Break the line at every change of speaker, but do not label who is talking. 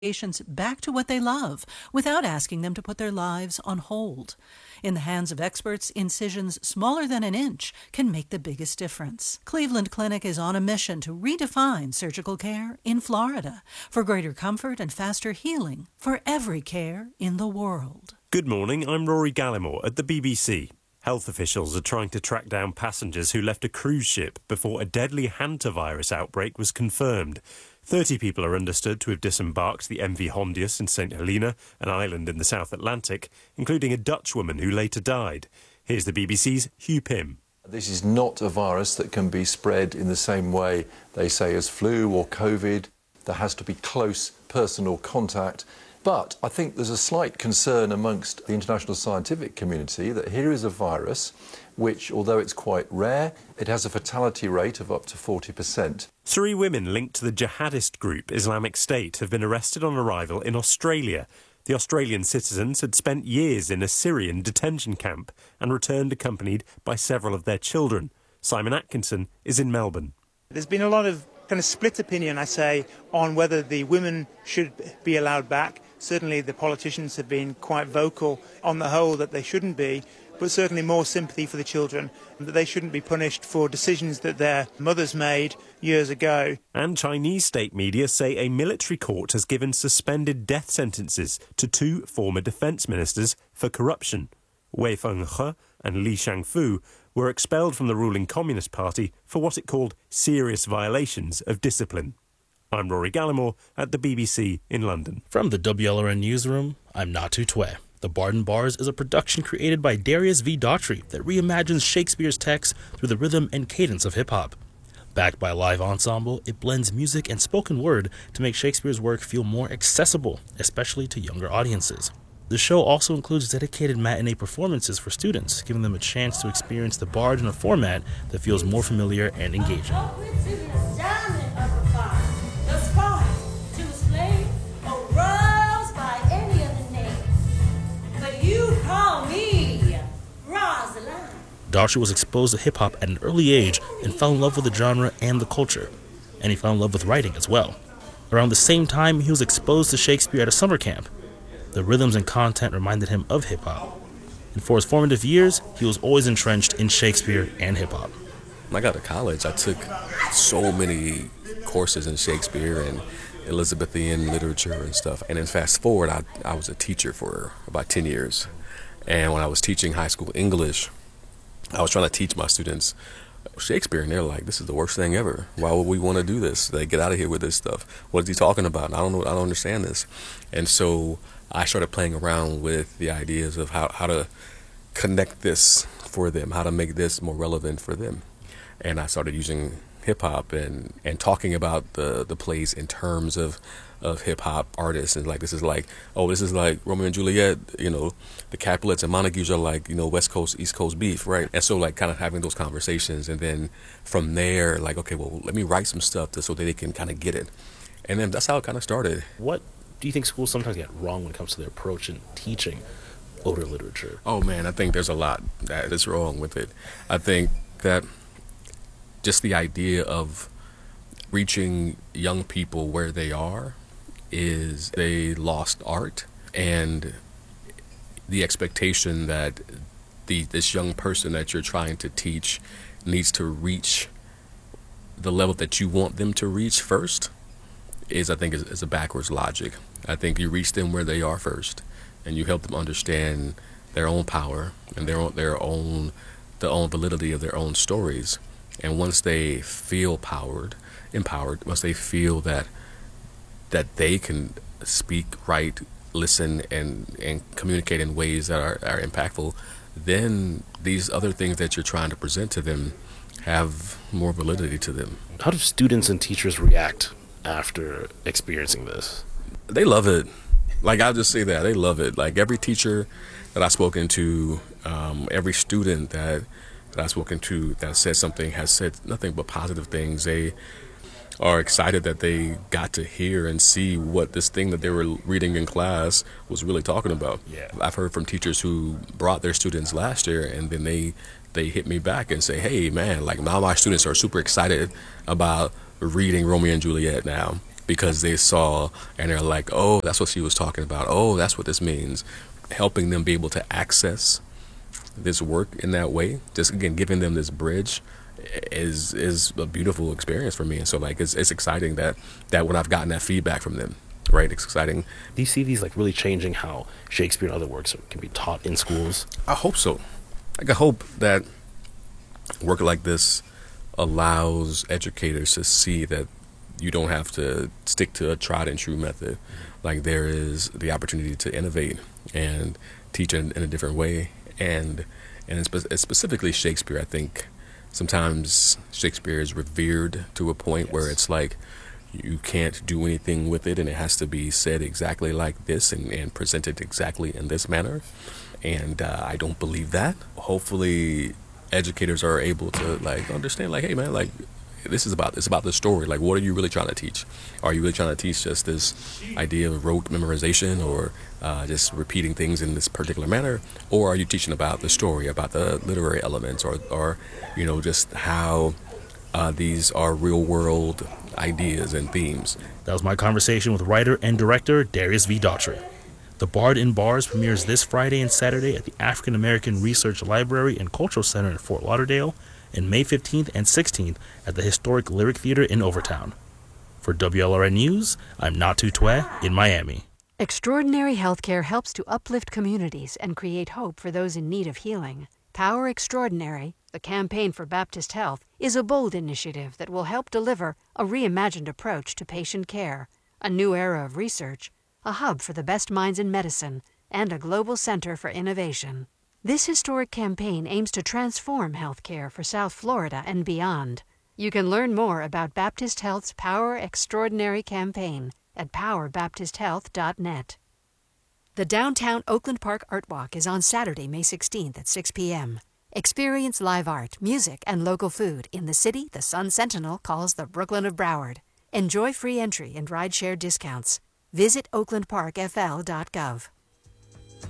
patients back to what they love without asking them to put their lives on hold. In the hands of experts, incisions smaller than an inch can make the biggest difference. Cleveland Clinic is on a mission to redefine surgical care in Florida for greater comfort and faster healing for every care in the world.
Good morning, I'm Rory Gallimore at the BBC. Health officials are trying to track down passengers who left a cruise ship before a deadly hantavirus outbreak was confirmed. 30 people are understood to have disembarked the MV Hondius in St Helena, an island in the South Atlantic, including a Dutch woman who later died. Here's the BBC's Hugh Pym.
This is not a virus that can be spread in the same way, they say, as flu or COVID. There has to be close personal contact. But I think there's a slight concern amongst the international scientific community that here is a virus which, although it's quite rare, it has a fatality rate of up to 40%.
3 women linked to the jihadist group Islamic State have been arrested on arrival in Australia. The Australian citizens had spent years in a Syrian detention camp and returned accompanied by several of their children. Simon Atkinson is in Melbourne.
There's been a lot of kind of split opinion, I say, on whether the women should be allowed back. Certainly the politicians have been quite vocal on the whole that they shouldn't be, but certainly more sympathy for the children, and that they shouldn't be punished for decisions that their mothers made years ago.
And Chinese state media say a military court has given suspended death sentences to 2 former defence ministers for corruption. Wei Fenghe and Li Shangfu were expelled from the ruling Communist Party for what it called serious violations of discipline. I'm Rory Gallimore at the BBC in London.
From the WLRN Newsroom, I'm Natu Twe. The Bard and Bars is a production created by Darius V. Daughtry that reimagines Shakespeare's text through the rhythm and cadence of hip-hop. Backed by a live ensemble, it blends music and spoken word to make Shakespeare's work feel more accessible, especially to younger audiences. The show also includes dedicated matinee performances for students, giving them a chance to experience the Bard in a format that feels more familiar and engaging. Daughtry was exposed to hip-hop at an early age and fell in love with the genre and the culture. And he fell in love with writing as well. Around the same time, he was exposed to Shakespeare at a summer camp. The rhythms and content reminded him of hip-hop. And for his formative years, he was always entrenched in Shakespeare and hip-hop.
When I got to college, I took so many courses in Shakespeare and Elizabethan literature and stuff. And then fast forward, I was a teacher for about 10 years. And when I was teaching high school English, I was trying to teach my students Shakespeare, and they're like, "This is the worst thing ever. Why would we want to do this? Like, get out of here with this stuff. What is he talking about? I don't know. I don't understand this." And so I started playing around with the ideas of how to connect this for them, how to make this more relevant for them. And I started using hip-hop and talking about the plays in terms of hip-hop artists, and like this is like Romeo and Juliet, the Capulets and Montagues are like, West Coast, East Coast beef, right? And so like kind of having those conversations, and then from there, like, okay, well, let me write some stuff so that they can kind of get it. And then that's how it kind of started.
What do you think schools sometimes get wrong when it comes to their approach in teaching older literature?
Oh man, I think there's a lot that is wrong with it. I think that just the idea of reaching young people where they are is a lost art, and the expectation that this young person that you're trying to teach needs to reach the level that you want them to reach first is a backwards logic. I think you reach them where they are first, and you help them understand their own power and their own validity of their own stories. And once they feel empowered, once they feel that they can speak, write, listen, and communicate in ways that are impactful, then these other things that you're trying to present to them have more validity to them.
How do students and teachers react after experiencing this?
They love it. Like, I'll just say that. They love it. Like, every teacher that I've spoken to, every student that I've spoken to that said something has said nothing but positive things. They are excited that they got to hear and see what this thing that they were reading in class was really talking about.
Yeah.
I've heard from teachers who brought their students last year, and then they hit me back and say, "Hey man, like now my students are super excited about reading Romeo and Juliet now because they saw and they're like, oh, that's what she was talking about. Oh, that's what this means. Helping them be able to access this work in that way, just again giving them this bridge is a beautiful experience for me. And so like it's exciting that when I've gotten that feedback from them, right? It's exciting.
Do you see these like really changing how Shakespeare and other works can be taught in schools?
I hope so. Like I hope that work like this allows educators to see that you don't have to stick to a tried and true method. Like there is the opportunity to innovate and teach in a different way. And specifically Shakespeare, I think sometimes Shakespeare is revered to a point where it's like you can't do anything with it and it has to be said exactly like this and presented exactly in this manner. And I don't believe that. Hopefully educators are able to like understand like, hey man, like it's about the story. Like what are you really trying to teach? Are you really trying to teach just this idea of rote memorization or just repeating things in this particular manner? Or are you teaching about the story, about the literary elements or you know, just how these are real world ideas and themes?
That was my conversation with writer and director Darius V. Daughtry. The Bard in Bars premieres this Friday and Saturday at the African American Research Library and Cultural Center in Fort Lauderdale, and May 15th and 16th at the historic Lyric Theater in Overtown. For WLRN News, I'm Natu Twe in Miami.
Extraordinary Healthcare helps to uplift communities and create hope for those in need of healing. Power Extraordinary, the campaign for Baptist Health, is a bold initiative that will help deliver a reimagined approach to patient care, a new era of research, a hub for the best minds in medicine, and a global center for innovation. This historic campaign aims to transform healthcare for South Florida and beyond. You can learn more about Baptist Health's Power Extraordinary campaign at powerbaptisthealth.net. The downtown Oakland Park Art Walk is on Saturday, May 16th at 6 p.m. Experience live art, music, and local food in the city the Sun Sentinel calls the Brooklyn of Broward. Enjoy free entry and ride-share discounts. Visit oaklandparkfl.gov.